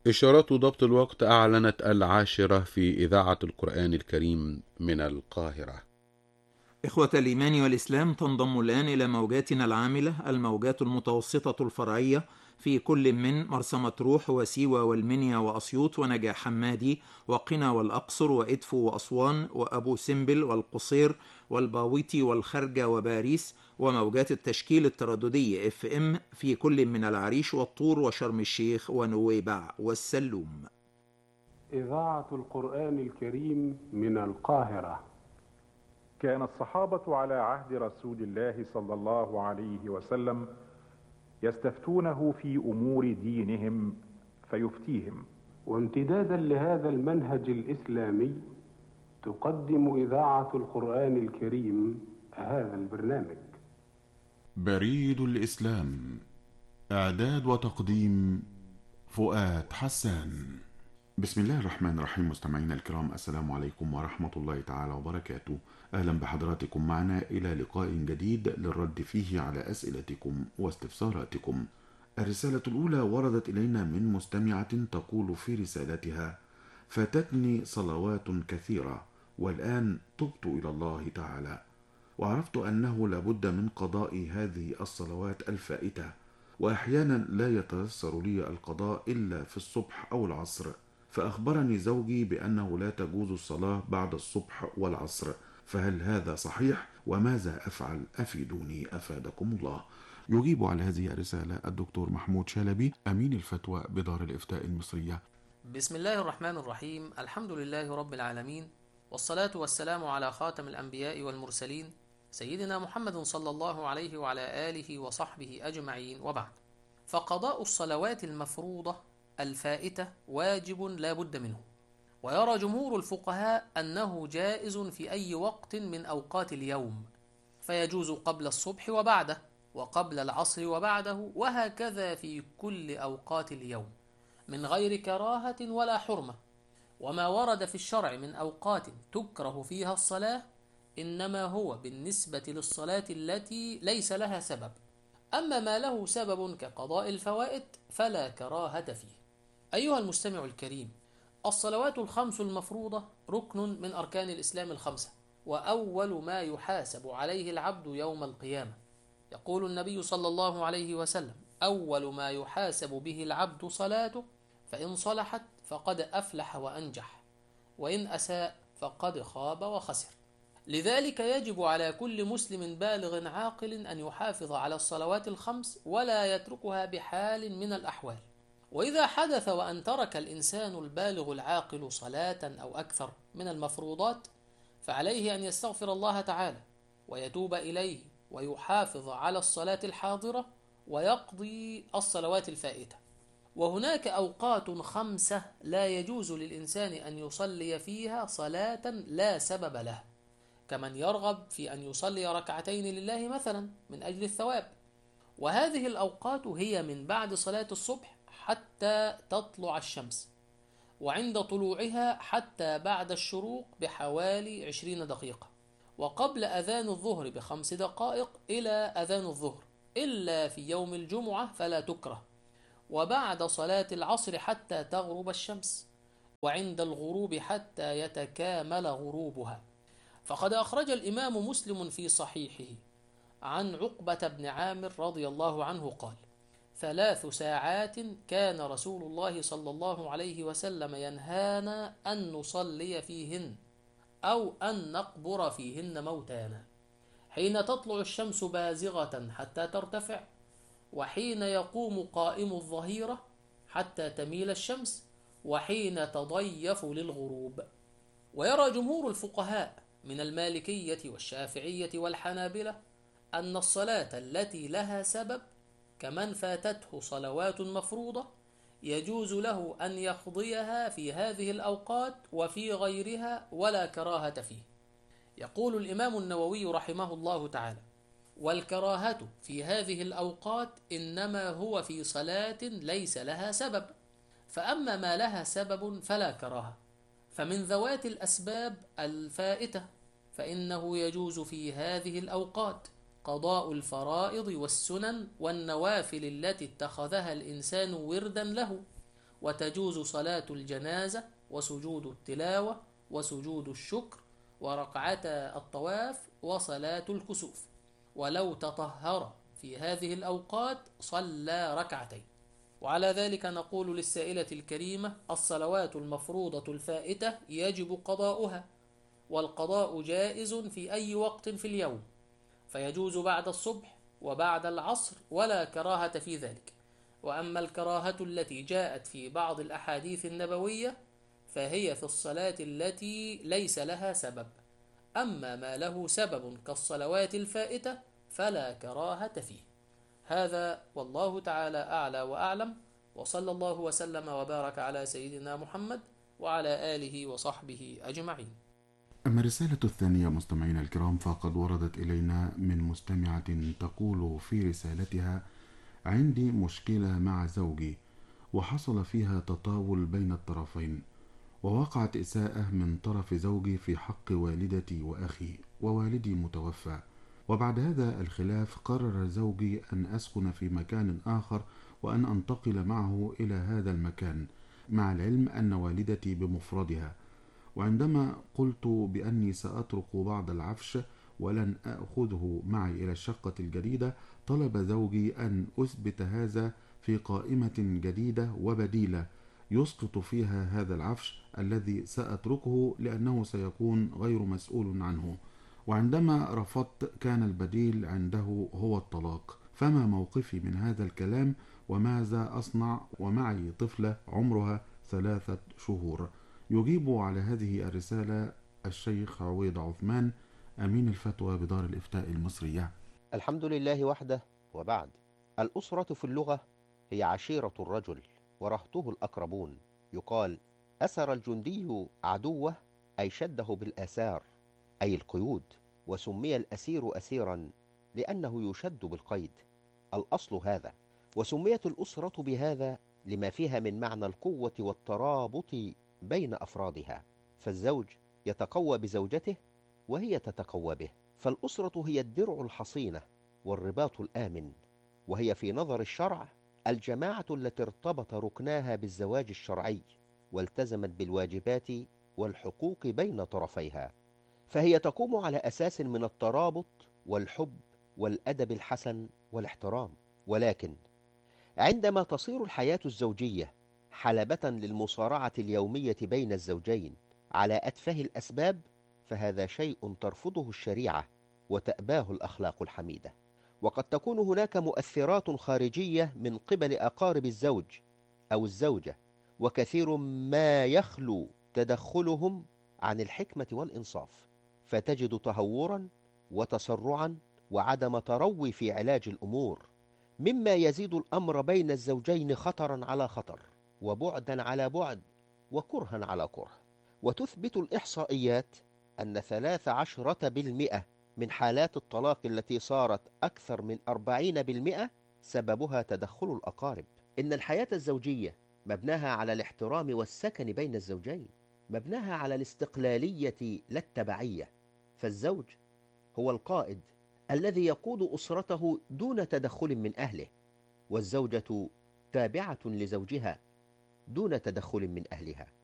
إشارات ضبط الوقت أعلنت 10 في إذاعة القرآن الكريم من القاهرة. إخوة الإيمان والإسلام، تنضم الآن إلى موجاتنا العاملة الموجات المتوسطة الفرعية في كل من مرسى مطروح وسيوة والمنيا وأسيوط ونجع حمادي وقنا والأقصر وإدفو وأسوان وأبو سمبل والقصير والباويتي والخرجة وباريس، وموجات التشكيل الترددي FM في كل من العريش والطور وشرم الشيخ ونويبع والسلوم. إذاعة القرآن الكريم من القاهرة. كان الصحابة على عهد رسول الله صلى الله عليه وسلم يستفتونه في أمور دينهم فيفتيهم. وامتدادا لهذا المنهج الإسلامي تقدم إذاعة القرآن الكريم هذا البرنامج. بريد الإسلام، إعداد وتقديم فؤاد حسان. بسم الله الرحمن الرحيم. مستمعينا الكرام، السلام عليكم ورحمة الله تعالى وبركاته. أهلا بحضراتكم معنا إلى لقاء جديد للرد فيه على أسئلتكم واستفساراتكم. الرسالة الأولى وردت إلينا من مستمعة تقول في رسالتها: فاتتني صلوات كثيرة والآن تبت إلى الله تعالى، وعرفت أنه لابد من قضاء هذه الصلوات الفائتة، وأحيانا لا يتيسر لي القضاء إلا في الصبح أو العصر، فأخبرني زوجي بأنه لا تجوز الصلاة بعد الصبح والعصر، فهل هذا صحيح؟ وماذا أفعل؟ أفيدوني أفادكم الله. يجيب على هذه الرسالة الدكتور محمود شلبي، أمين الفتوى بدار الإفتاء المصرية. بسم الله الرحمن الرحيم. الحمد لله رب العالمين، والصلاة والسلام على خاتم الأنبياء والمرسلين سيدنا محمد صلى الله عليه وعلى آله وصحبه أجمعين، وبعد. فقضاء الصلوات المفروضة الفائتة واجب لا بد منه، ويرى جمهور الفقهاء أنه جائز في أي وقت من أوقات اليوم، فيجوز قبل الصبح وبعده، وقبل العصر وبعده، وهكذا في كل أوقات اليوم من غير كراهة ولا حرمة. وما ورد في الشرع من أوقات تكره فيها الصلاة إنما هو بالنسبة للصلاة التي ليس لها سبب، أما ما له سبب كقضاء الفوائد فلا كراهة فيه. أيها المستمع الكريم، الصلوات الخمس المفروضة ركن من أركان الإسلام الخمسة، وأول ما يحاسب عليه العبد يوم القيامة. يقول النبي صلى الله عليه وسلم: أول ما يحاسب به العبد صلاته، فإن صلحت فقد أفلح وأنجح، وإن أساء فقد خاب وخسر. لذلك يجب على كل مسلم بالغ عاقل أن يحافظ على الصلوات الخمس ولا يتركها بحال من الأحوال. وإذا حدث وأن ترك الإنسان البالغ العاقل صلاة أو أكثر من المفروضات، فعليه أن يستغفر الله تعالى ويتوب إليه ويحافظ على الصلاة الحاضرة ويقضي الصلوات الفائتة. وهناك أوقات خمسة لا يجوز للإنسان أن يصلي فيها صلاة لا سبب لها، كمن يرغب في أن يصلي ركعتين لله مثلا من أجل الثواب. وهذه الأوقات هي من بعد صلاة الصبح حتى تطلع الشمس، وعند طلوعها حتى بعد الشروق بحوالي 20 دقيقة، وقبل أذان الظهر ب5 دقائق إلى أذان الظهر، إلا في يوم الجمعة فلا تكره، وبعد صلاة العصر حتى تغرب الشمس، وعند الغروب حتى يتكامل غروبها. فقد أخرج الإمام مسلم في صحيحه عن عقبة بن عامر رضي الله عنه قال: 3 ساعات كان رسول الله صلى الله عليه وسلم ينهانا أن نصلي فيهن أو أن نقبر فيهن موتانا: حين تطلع الشمس بازغة حتى ترتفع، وحين يقوم قائم الظهيرة حتى تميل الشمس، وحين تضيف للغروب. ويرى جمهور الفقهاء من المالكية والشافعية والحنابلة أن الصلاة التي لها سبب كمن فاتته صلوات مفروضة يجوز له أن يقضيها في هذه الأوقات وفي غيرها ولا كراهة فيه. يقول الإمام النووي رحمه الله تعالى: والكراهة في هذه الأوقات إنما هو في صلاة ليس لها سبب، فأما ما لها سبب فلا كراهة. فمن ذوات الأسباب الفائتة فإنه يجوز في هذه الأوقات قضاء الفرائض والسنن والنوافل التي اتخذها الإنسان وردا له، وتجوز صلاة الجنازة وسجود التلاوة وسجود الشكر وركعتا الطواف وصلاة الكسوف، ولو تطهر في هذه الأوقات صلى ركعتين. وعلى ذلك نقول للسائلة الكريمة: الصلوات المفروضة الفائتة يجب قضاؤها، والقضاء جائز في أي وقت في اليوم، فيجوز بعد الصبح وبعد العصر ولا كراهة في ذلك. وأما الكراهة التي جاءت في بعض الأحاديث النبوية فهي في الصلاة التي ليس لها سبب، أما ما له سبب كالصلوات الفائتة فلا كراهة فيه. هذا والله تعالى أعلى وأعلم، وصلى الله وسلم وبارك على سيدنا محمد وعلى آله وصحبه أجمعين. أما الرسالة الثانية مستمعينا الكرام فقد وردت إلينا من مستمعة تقول في رسالتها: عندي مشكلة مع زوجي وحصل فيها تطاول بين الطرفين، ووقعت إساءة من طرف زوجي في حق والدتي وأخي، ووالدي متوفى. وبعد هذا الخلاف قرر زوجي أن أسكن في مكان آخر وأن أنتقل معه إلى هذا المكان، مع العلم أن والدتي بمفردها. وعندما قلت بأني سأترك بعض العفش ولن أخذه معي إلى الشقة الجديدة، طلب زوجي أن أثبت هذا في قائمة جديدة وبديلة يسقط فيها هذا العفش الذي سأتركه لأنه سيكون غير مسؤول عنه. وعندما رفضت كان البديل عنده هو الطلاق. فما موقفي من هذا الكلام وماذا أصنع ومعي طفلة عمرها 3 شهور؟ يجيب على هذه الرسالة الشيخ عويض عثمان، أمين الفتوى بدار الإفتاء المصرية. الحمد لله وحده، وبعد. الأسرة في اللغة هي عشيرة الرجل ورهطه الأقربون. يقال: أسر الجندي عدوه، أي شده بالآثار أي القيود، وسمي الأسير أسيرا لأنه يشد بالقيد. الأصل هذا، وسميت الأسرة بهذا لما فيها من معنى القوة والترابط بين أفرادها، فالزوج يتقوى بزوجته وهي تتقوى به، فالأسرة هي الدرع الحصينة والرباط الآمن، وهي في نظر الشرع الجماعة التي ارتبط ركناها بالزواج الشرعي والتزمت بالواجبات والحقوق بين طرفيها، فهي تقوم على أساس من الترابط والحب والأدب الحسن والاحترام. ولكن عندما تصير الحياة الزوجية حلبة للمصارعة اليومية بين الزوجين على أتفه الأسباب، فهذا شيء ترفضه الشريعة وتأباه الأخلاق الحميدة. وقد تكون هناك مؤثرات خارجية من قبل أقارب الزوج أو الزوجة، وكثير ما يخلو تدخلهم عن الحكمة والإنصاف، فتجد تهورا وتسرعا وعدم تروي في علاج الأمور، مما يزيد الأمر بين الزوجين خطرا على خطر، وبعدا على بعد، وكرها على كره. وتثبت الإحصائيات أن 13% من حالات الطلاق التي صارت أكثر من 40% سببها تدخل الأقارب. إن الحياة الزوجية مبناها على الاحترام والسكن بين الزوجين، مبناها على الاستقلالية لا التبعية، فالزوج هو القائد الذي يقود أسرته دون تدخل من أهله، والزوجة تابعة لزوجها دون تدخل من أهلها.